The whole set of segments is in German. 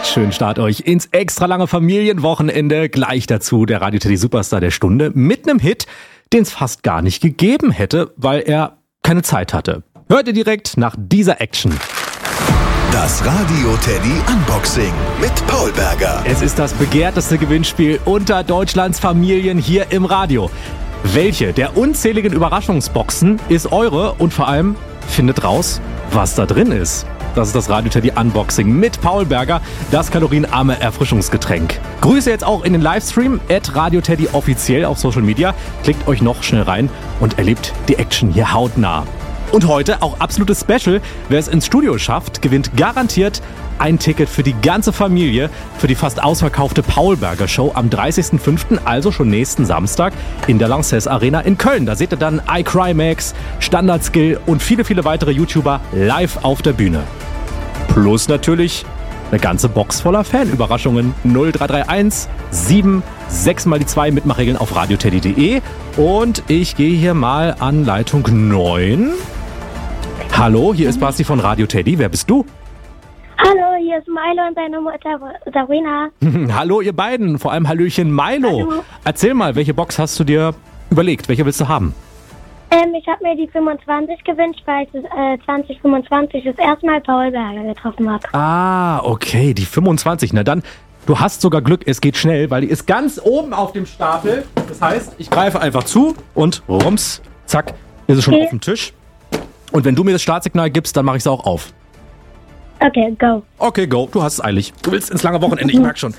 schönen Start euch ins extra lange Familienwochenende. Gleich dazu der Radio Teddy Superstar der Stunde mit einem Hit, den es fast gar nicht gegeben hätte, weil er keine Zeit hatte. Hört ihr direkt nach dieser Action. Das Radio Teddy Unboxing mit Paul Berger. Es ist das begehrteste Gewinnspiel unter Deutschlands Familien hier im Radio. Welche der unzähligen Überraschungsboxen ist eure und vor allem findet raus, was da drin ist. Das ist das Radio Teddy Unboxing mit Paul Berger, das kalorienarme Erfrischungsgetränk. Grüße jetzt auch in den Livestream @Radio Teddy offiziell auf Social Media. Klickt euch noch schnell rein und erlebt die Action hier hautnah. Und heute auch absolutes Special. Wer es ins Studio schafft, gewinnt garantiert ein Ticket für die ganze Familie für die fast ausverkaufte Paul Berger Show am 30.05., also schon nächsten Samstag in der Lanxess Arena in Köln. Da seht ihr dann iCryMax, Standard Skill und viele, viele weitere YouTuber live auf der Bühne. Plus natürlich eine ganze Box voller Fanüberraschungen. 0331 7 6 mal die 2 Mitmachregeln auf radioteddy.de. Und ich gehe hier mal an Leitung 9. Hallo, hier ist Basti von Radio Teddy. Wer bist du? Hallo, hier ist Milo und seine Mutter Sabrina. Hallo ihr beiden, vor allem Hallöchen Milo. Hallo. Erzähl mal, welche Box hast du dir überlegt? Welche willst du haben? Ich habe mir die 25 gewünscht, weil ich 2025 das erste Mal Paul Berger getroffen habe. Ah, okay, die 25. Na dann, du hast sogar Glück, es geht schnell, weil die ist ganz oben auf dem Stapel. Das heißt, ich greife einfach zu und rums, zack, ist es schon auf dem Tisch. Und wenn du mir das Startsignal gibst, dann mache ich es auch auf. Okay, go. Okay, go. Du hast es eilig. Du willst ins lange Wochenende, ich merke schon.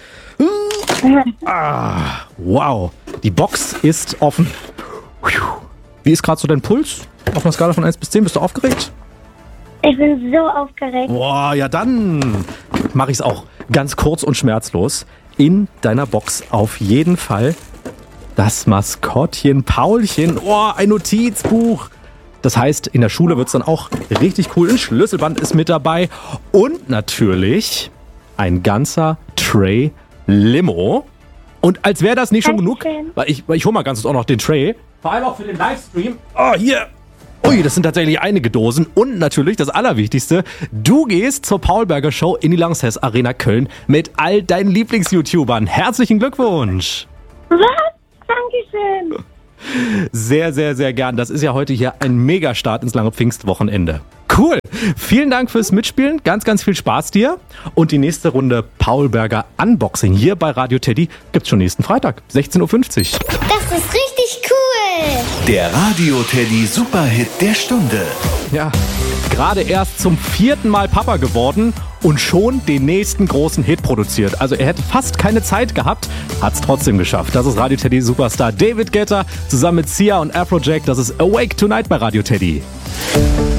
Wow. Die Box ist offen. Wie ist gerade so dein Puls? Auf einer Skala von 1 bis 10, bist du aufgeregt? Ich bin so aufgeregt. Boah, ja dann mache ich es auch ganz kurz und schmerzlos. In deiner Box auf jeden Fall das Maskottchen Paulchen. Oh, ein Notizbuch. Das heißt, in der Schule wird es dann auch richtig cool. Ein Schlüsselband ist mit dabei. Und natürlich ein ganzer Tray Limo. Und als wäre das nicht schon genug, weil ich hole mal ganz kurz auch noch den Tray. Vor allem auch für den Livestream. Oh, hier. Ui, das sind tatsächlich einige Dosen. Und natürlich das Allerwichtigste, du gehst zur Paul Berger Show in die Lanxess Arena Köln mit all deinen Lieblings-YouTubern. Herzlichen Glückwunsch. Was? Dankeschön. Sehr, sehr, sehr gern. Das ist ja heute hier ein Megastart ins lange Pfingstwochenende. Cool. Vielen Dank fürs Mitspielen. Ganz, ganz viel Spaß dir. Und die nächste Runde Paul Berger Unboxing hier bei Radio Teddy gibt's schon nächsten Freitag, 16.50 Uhr. Das ist richtig cool. Der Radio Teddy Superhit der Stunde. Ja, gerade erst zum 4. Mal Papa geworden und schon den nächsten großen Hit produziert. Also er hätte fast keine Zeit gehabt, hat's trotzdem geschafft. Das ist Radio Teddy Superstar David Guetta zusammen mit Sia und Afrojack. Das ist Awake Tonight bei Radio Teddy.